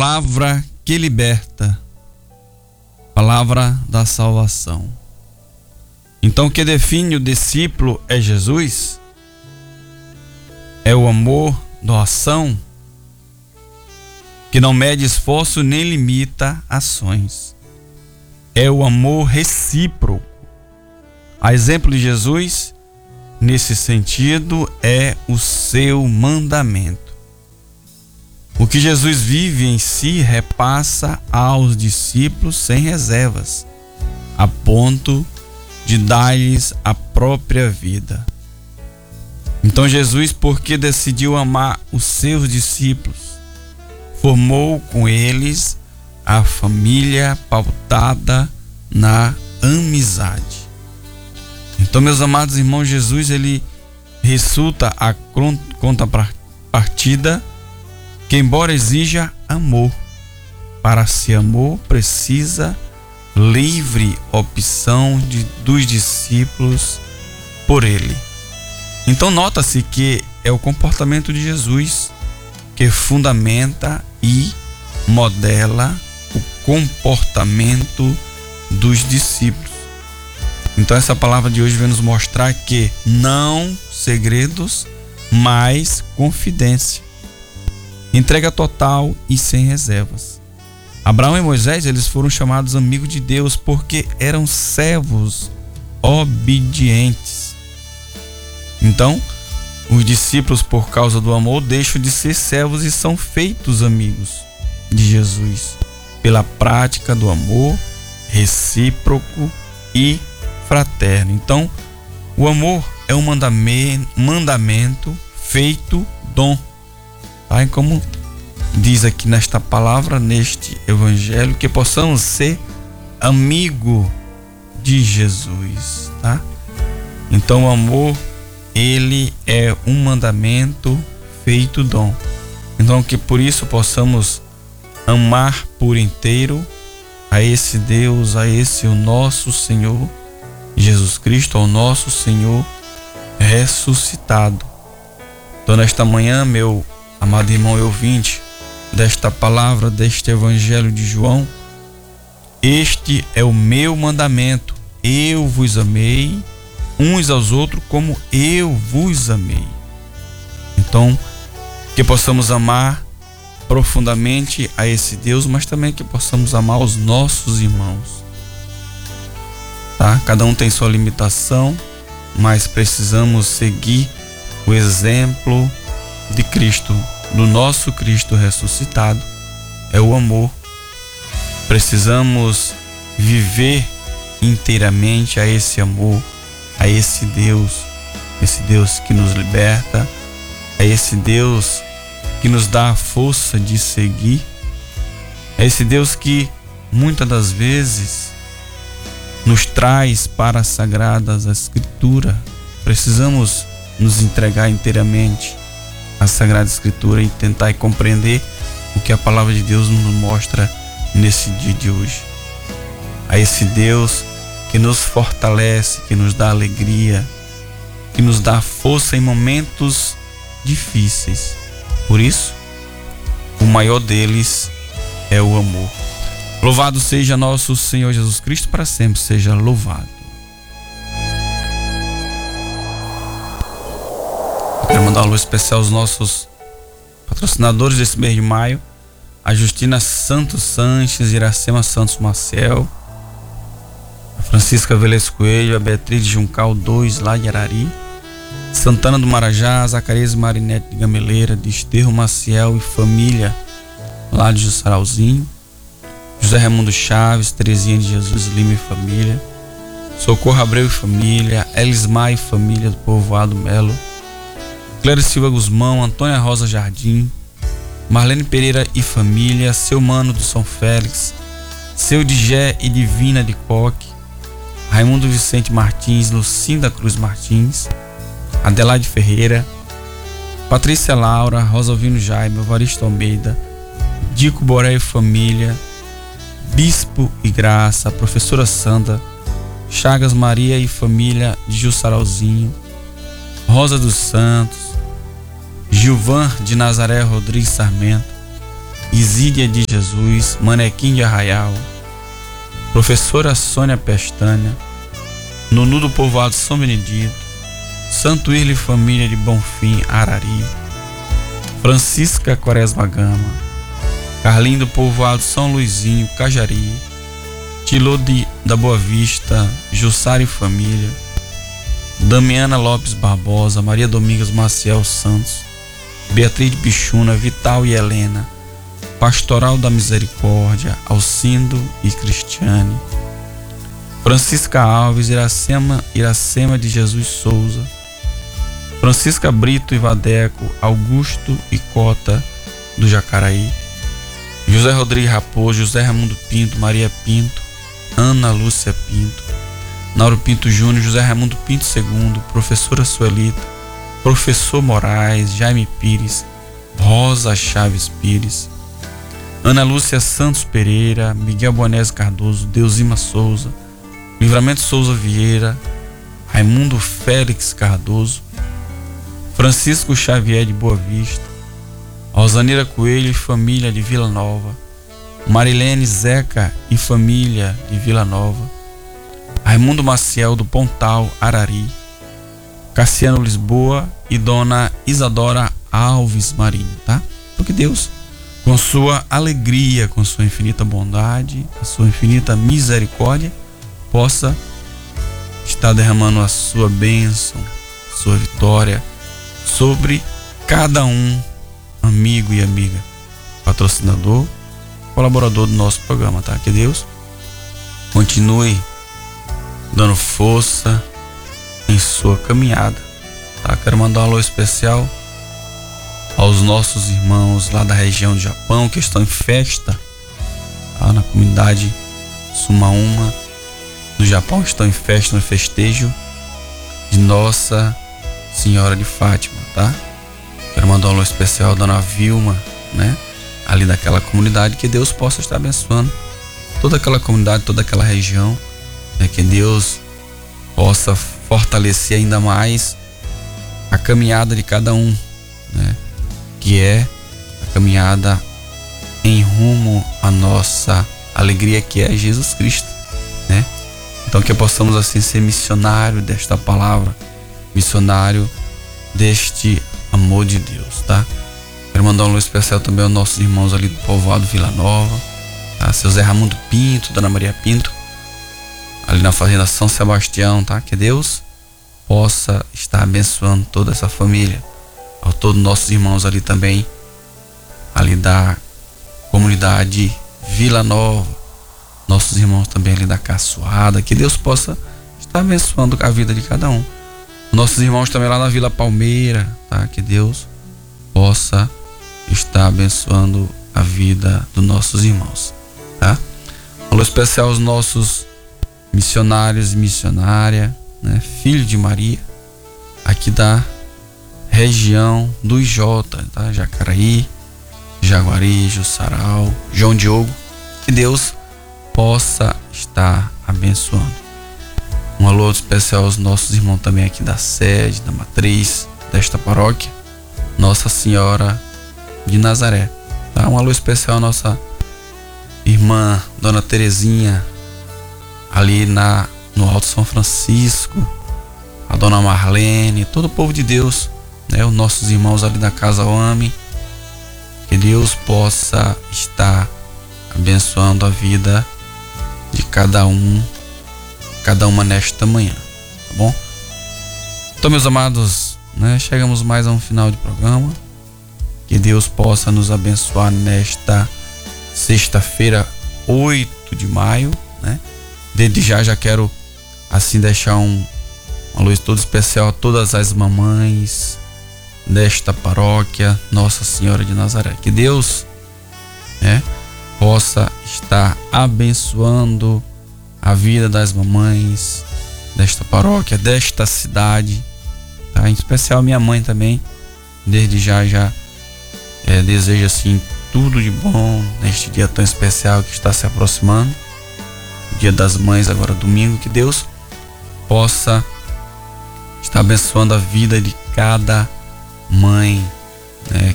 palavra que liberta, palavra da salvação. Então, o que define o discípulo é Jesus, é o amor, doação, que não mede esforço nem limita ações. É o amor recíproco. A exemplo de Jesus, nesse sentido, é o seu mandamento. O que Jesus vive em si repassa aos discípulos sem reservas, a ponto de dar-lhes a própria vida. Então Jesus, porque decidiu amar os seus discípulos, formou com eles a família pautada na amizade. Então, meus amados irmãos, Jesus, ele resulta a contrapartida que, embora exija amor, para ser amor precisa livre opção dos discípulos por ele. Então, nota-se que é o comportamento de Jesus que fundamenta e modela o comportamento dos discípulos. Então, essa palavra de hoje vem nos mostrar que não segredos, mas confidência. Entrega total e sem reservas. Abraão e Moisés, eles foram chamados amigos de Deus porque eram servos obedientes. Então, os discípulos, por causa do amor, deixam de ser servos e são feitos amigos de Jesus pela prática do amor recíproco e fraterno. Então, o amor é um mandamento feito dom. Tá? E como diz aqui nesta palavra, neste evangelho, que possamos ser amigo de Jesus. Tá? Então, o amor, ele é um mandamento feito dom. Então, que por isso possamos amar por inteiro a esse Deus, a esse o nosso Senhor Jesus Cristo, ao nosso Senhor ressuscitado. Então, nesta manhã, meu amado irmão e ouvinte desta palavra, deste evangelho de João, este é o meu mandamento: eu vos amei uns aos outros como eu vos amei. Então, que possamos amar profundamente a esse Deus, mas também que possamos amar os nossos irmãos. Tá? Cada um tem sua limitação, mas precisamos seguir o exemplo de Cristo, do nosso Cristo ressuscitado. É o amor. Precisamos viver inteiramente a esse amor, a esse Deus que nos liberta, a esse Deus que nos dá a força de seguir, a esse Deus que muitas das vezes nos traz para as Sagradas Escrituras. Precisamos nos entregar inteiramente à Sagrada Escritura e tentar compreender o que a palavra de Deus nos mostra nesse dia de hoje. A esse Deus que nos fortalece, que nos dá alegria, que nos dá força em momentos difíceis. Por isso, o maior deles é o amor. Louvado seja nosso Senhor Jesus Cristo, para sempre seja louvado. Eu quero mandar um alô especial aos nossos patrocinadores desse mês de maio: a Justina Santos Sanches, Iracema Santos Marcel, a Francisca Velez Coelho, a Beatriz Juncal 2, lá de Arari, Santana do Marajá, Zacarias Marinete de Gameleira, Desterro Maciel e família, lá de Jussarauzinho, José Raimundo Chaves, Terezinha de Jesus Lima e família, Socorro Abreu e família, Elismar e família do Povoado Melo, Cléria Silva Guzmão, Antônia Rosa Jardim, Marlene Pereira e família, Seu Mano do São Félix, Seu Digé e Divina de Coque, Raimundo Vicente Martins, Lucinda Cruz Martins, Adelaide Ferreira, Patrícia Laura, Rosalvino Jaime, Evaristo Almeida, Dico Boré e família, Bispo e Graça, Professora Sandra, Chagas Maria e família de Jussarauzinho, Rosa dos Santos, Gilvan de Nazaré Rodrigues Sarmento, Isídia de Jesus, Manequim de Arraial, Professora Sônia Pestânia, Nunu do Povoado São Benedito, Santo Irle Família de Bonfim, Arari, Francisca Quaresma Gama, Carlinho do Povoado São Luizinho, Cajari, Tilô da Boa Vista, Jussara e Família, Damiana Lopes Barbosa, Maria Domingas Maciel Santos, Beatriz de Bichuna, Vital e Helena, Pastoral da Misericórdia, Alcindo e Cristiane, Francisca Alves, Iracema de Jesus Souza, Francisca Brito e Vadeco, Augusto e Cota do Jacaraí, José Rodrigues Raposo, José Raimundo Pinto, Maria Pinto, Ana Lúcia Pinto, Nauro Pinto Júnior, José Raimundo Pinto II, Professora Suelita, Professor Moraes, Jaime Pires, Rosa Chaves Pires, Ana Lúcia Santos Pereira, Miguel Bonés Cardoso, Deusima Souza, Livramento Souza Vieira, Raimundo Félix Cardoso, Francisco Xavier de Boa Vista, Rosanira Coelho e família de Vila Nova, Marilene Zeca e família de Vila Nova, Raimundo Maciel do Pontal, Arari, Cassiano Lisboa e Dona Isadora Alves Marinho, tá? Porque Deus, com sua alegria, com sua infinita bondade, a sua infinita misericórdia, possa estar derramando a sua bênção, a sua vitória sobre cada um, amigo e amiga, patrocinador, colaborador do nosso programa, tá? Que Deus continue dando força em sua caminhada, tá? Quero mandar um alô especial aos nossos irmãos lá da região do Japão que estão em festa, tá? Na comunidade Sumaúma do Japão, estão em festa, no festejo de Nossa Senhora de Fátima, tá? Quero mandar um alô especial à Dona Vilma, né? Ali daquela comunidade, que Deus possa estar abençoando toda aquela comunidade, toda aquela região, né? Que Deus possa fortalecer ainda mais a caminhada de cada um, né? Que é a caminhada em rumo à nossa alegria, que é Jesus Cristo, né? Então que possamos assim ser missionário desta palavra, missionário deste amor de Deus, tá? Quero mandar um alô especial também aos nossos irmãos ali do povoado Vila Nova, tá? Seu Zé Raimundo Pinto, Dona Maria Pinto, ali na fazenda São Sebastião, tá? Que Deus possa estar abençoando toda essa família, a todos nossos irmãos ali também, ali da comunidade Vila Nova, nossos irmãos também ali da Caçoada, que Deus possa estar abençoando a vida de cada um. Nossos irmãos também lá na Vila Palmeira, tá? Que Deus possa estar abençoando a vida dos nossos irmãos, tá? Alô especial aos nossos missionários e missionária, né? Filho de Maria, aqui da região do Ijota, tá? Jacaraí, Jaguari, Jussaral, João Diogo, que Deus possa estar abençoando. Um alô especial aos nossos irmãos também aqui da sede, da matriz desta paróquia, Nossa Senhora de Nazaré, tá? Um alô especial à nossa irmã Dona Terezinha, ali no Alto São Francisco, a Dona Marlene, todo o povo de Deus, né? Os nossos irmãos ali da Casa OAME, que Deus possa estar abençoando a vida de cada uma nesta manhã, tá bom? Então, meus amados, né, chegamos mais a um final de programa. Que Deus possa nos abençoar nesta sexta-feira, 8 de maio, né? Desde já quero assim deixar um alô todo especial a todas as mamães desta paróquia Nossa Senhora de Nazaré. Que Deus, né, possa estar abençoando a vida das mamães desta paróquia, desta cidade, tá? Em especial minha mãe também. Desde já desejo assim tudo de bom neste dia tão especial que está se aproximando, Dia das Mães, agora domingo. Que Deus possa estar abençoando a vida de cada mãe, né,